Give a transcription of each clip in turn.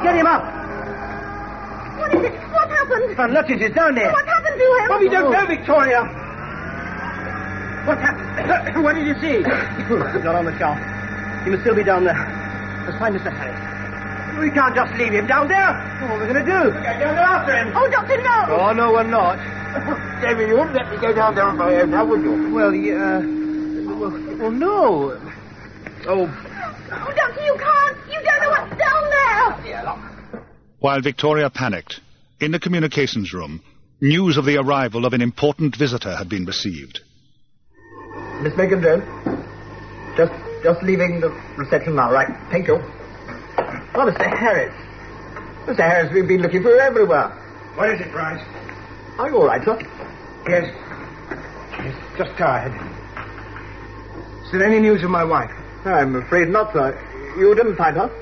Get him up! What is it? What happened? Van Lutyens is down there. What happened to him? What we don't know, Victoria. What happened? What did you see? He's not on the shaft. He must still be down there. Let's find Mr. Harris. We can't just leave him down there. What are we going to do? We'll go down there after him. Oh, Doctor, no. Oh, no, we're not. David, you wouldn't let me go down there on my own, now would you? Well, well, no. Oh, Doctor, you can't. You don't know what's down there. While Victoria panicked, in the communications room, news of the arrival of an important visitor had been received. Miss Megan Jones? Just leaving the reception now, right? Thank you. Oh, Mr. Harris. Mr. Harris, we've been looking for you everywhere. What is it, Bryce? Are you all right, sir? Yes. Yes, just tired. Is there any news of my wife? I'm afraid not, sir. You didn't find her?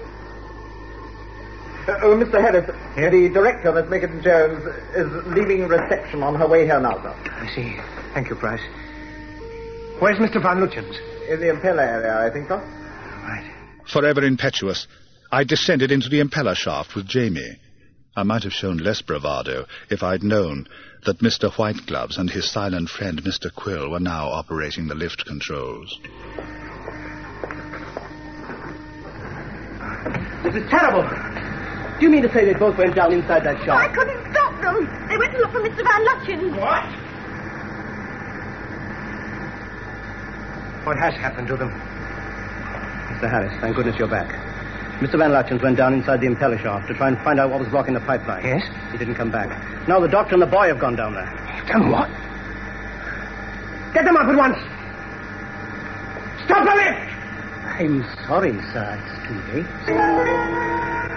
Mr. Harris, yes? The director, Miss Megan Jones, is leaving reception on her way here now, sir. I see. Thank you, Price. Where's Mr. Van Lutyens? In the impeller area, I think, sir. Right. Forever impetuous, I descended into the impeller shaft with Jamie. I might have shown less bravado if I'd known that Mr. Whitegloves and his silent friend, Mr. Quill, were now operating the lift controls. This is terrible. Do you mean to say they both went down inside that shaft? I couldn't stop them. They went to look for Mr. Van Lutyens. What? What has happened to them? Mr. Harris, thank goodness you're back. Mr. Van Lutyens went down inside the impeller shaft to try and find out what was blocking the pipeline. Yes? He didn't come back. Now the doctor and the boy have gone down there. Done what? Get them up at once! Stop the lift! I'm sorry, sir. It's too late.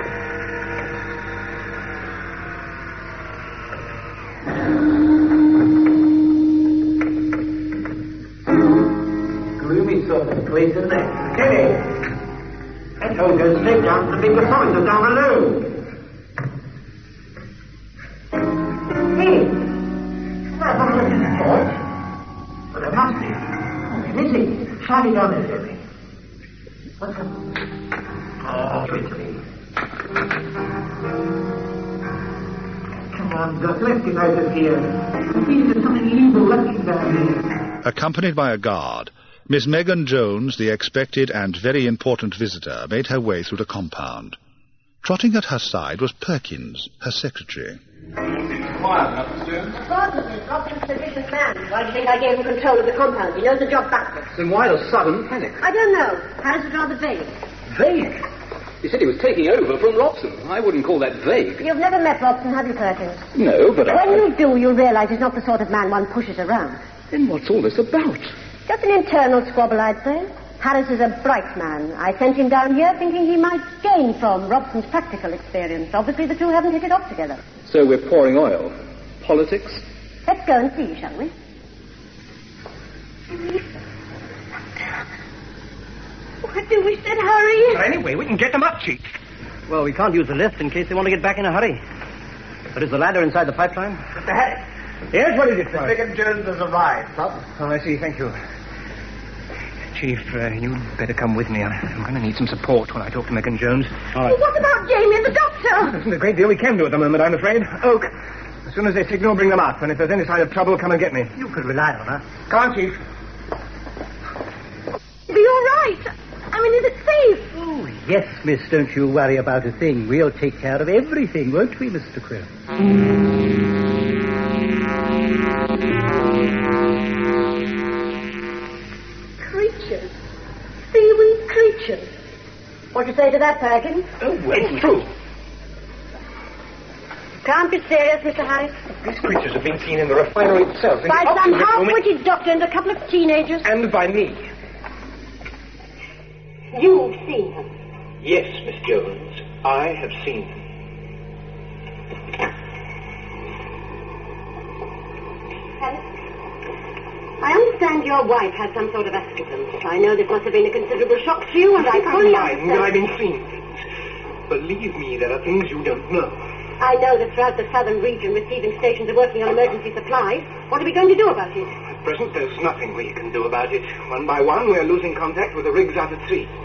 Gloomy sort of place, isn't it? Kenny! That hole goes straight down to the big authority down below. Hey! That's not looking at torch. But there must be. Oh, Lizzie, shine it down there, Jerry. What's happened? Oh, quickly. Come on, Doc, let's get out of here. I think there's something evil lurking down here. Accompanied by a guard, Miss Megan Jones, the expected and very important visitor, made her way through the compound. Trotting at her side was Perkins, her secretary. Gordon is Robson's suspicious man. Why do you think I gave him control of the compound? He knows the job backwards. Then why the sudden panic? I don't know. Harris was rather vague. Vague? He said he was taking over from Robson. I wouldn't call that vague. You've never met Robson, have you, Perkins? No, but When you do, you'll realize he's not the sort of man one pushes around. Then what's all this about? Just an internal squabble, I'd say. Harris is a bright man. I sent him down here thinking he might gain from Robson's practical experience. Obviously, the two haven't hit it off together. So we're pouring oil. Politics? Let's go and see, shall we? What do we said, hurry? Anyway, we can get them up, Chief. Well, we can't use the lift in case they want to get back in a hurry. But is the ladder inside the pipeline? Mr. Harris. Yes, what is it, sir? Megan Jones has arrived, sir. Oh, I see. Thank you. Chief, you'd better come with me. I'm going to need some support when I talk to Megan Jones. All right. Well, what about Jamie and the doctor? There isn't a great deal we can do at the moment, I'm afraid. Oak, as soon as they signal, bring them up. And if there's any sign of trouble, come and get me. You could rely on her. Come on, Chief. Be all right. I mean, is it safe? Oh, yes, miss, don't you worry about a thing. We'll take care of everything, won't we, Mr. Quill? Creatures. Seaweed creatures. What do you say to that, Perkins? Oh, well, it's true. Can't be serious, Mr. Harris. These creatures have been seen in the refinery itself. By some half-witted doctor and a couple of teenagers. And by me. You've seen them. Yes, Miss Jones. I have seen them. Harris, I understand your wife had some sort of accident. I know this must have been a considerable shock to you, and I fully Mind that I've understand. been seeing things. Believe me, there are things you don't know. I know that throughout the southern region, receiving stations are working on emergency supplies. What are we going to do about it? At present, there's nothing we can do about it. One by one, we're losing contact with the rigs out at sea.